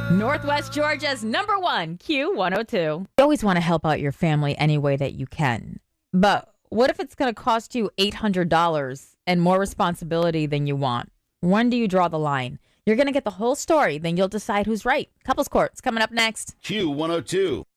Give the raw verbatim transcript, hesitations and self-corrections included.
Northwest Georgia's number one, Q one oh two. You always want to help out your family any way that you can. But what if it's going to cost you eight hundred dollars and more responsibility than you want? When do you draw the line? You're going to get the whole story, then you'll decide who's right. Couples Court's coming up next. Q one oh two.